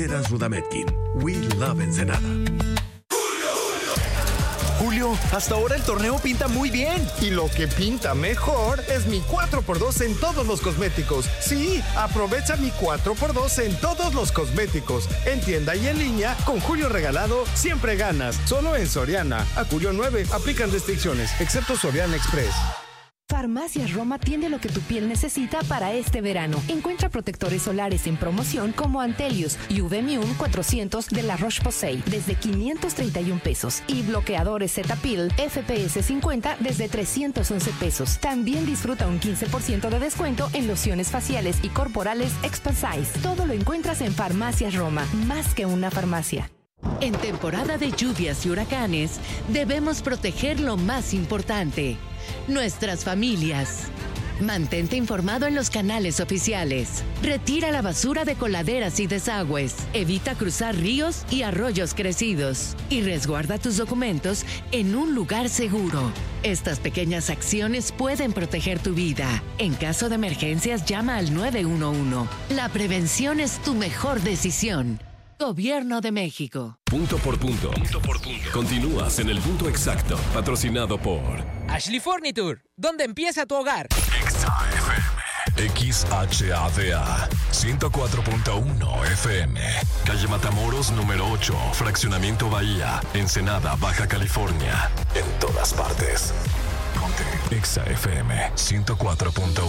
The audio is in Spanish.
Galleras Rudametkin. We love Ensenada. Julio, hasta ahora el torneo pinta muy bien. Y lo que pinta mejor es mi 4x2 en todos los cosméticos. Sí, aprovecha mi 4x2 en todos los cosméticos. En tienda y en línea, con Julio regalado, siempre ganas. Solo en Soriana. A Julio 9, aplican restricciones, excepto Soriana Express. Farmacias Roma tiene lo que tu piel necesita para este verano. Encuentra protectores solares en promoción como Antelius y UV-Immune 400 de la Roche-Posay desde 531 pesos y bloqueadores Cetaphil FPS 50 desde 311 pesos. También disfruta un 15% de descuento en lociones faciales y corporales Expansize. Todo lo encuentras en Farmacias Roma, más que una farmacia. En temporada de lluvias y huracanes, debemos proteger lo más importante: nuestras familias. Mantente informado en los canales oficiales. Retira la basura de coladeras y desagües. Evita cruzar ríos y arroyos crecidos. Y resguarda tus documentos en un lugar seguro. Estas pequeñas acciones pueden proteger tu vida. En caso de emergencias, llama al 911. La prevención es tu mejor decisión. Gobierno de México. Punto por punto. Continúas en el punto exacto. Patrocinado por Ashley Furniture. ¿Dónde empieza tu hogar? XAFM. XHADA 104.1 FM. Calle Matamoros número 8. Fraccionamiento Bahía. Ensenada, Baja California. En todas partes. Ponte XAFM 104.1.